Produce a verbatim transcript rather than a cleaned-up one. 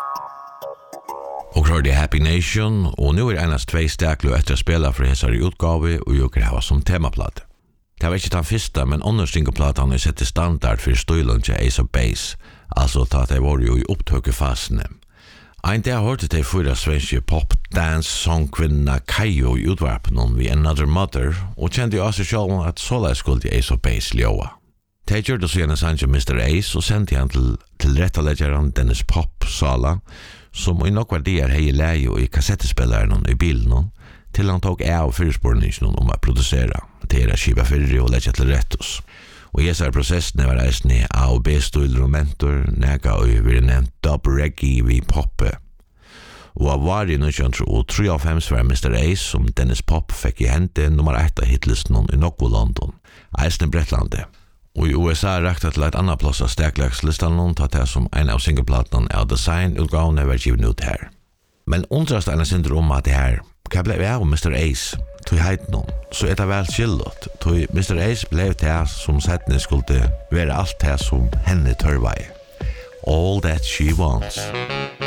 Och hör det Happy Nation, och nu är det endast två stäklo efter att spela för hesar i utgave och jag har som temaplatte. Det var inte den första, men understingoplatan har sett standard för stöjlen till Ace of Base, alltså att det var ju i upptökefasen. En dag hörde det fyra svenska pop, dance, sångkvinna Kajo i utvarpen vid Another Mother, och kände jag sig själv att såla skulle Ace of Base ljoa. Det gjorde så gärna Sancho mister Ace och sände han till, till rättaläggaren Dennis Pop Sala, som i några dagar hej läge och i kassettespelaren i bilen, till han tog av fyrspårningen om att producera, till att skiva fyrre och lägga till rättos. Och i dessa processen var det A och B-stöjler och mentor, näga och vi nämnt dub reggae vid poppe. Och av varje nittonhundratrefem var mister Ace som Dennis Pop fick i hände nummer ett av hitlisten i Nocco London, Eisne Brettlande. Och i U S A räkta till ett annat plats av stäklagslistan någon tar det som en av singleplatan av Design-utgåvan var given ut här. Men undrast en synder om att det här kan bli av mister Ace tog heit någon, så är det väl skillot. Tog mister Ace blev det som sättning skulle vara allt det som henne törvar. All that she wants.